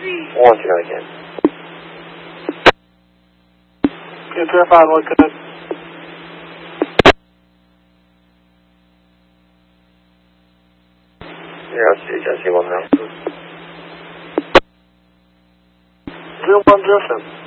Once again. Good, 3-5, all good. Zero, Jesse 1 now. 0107.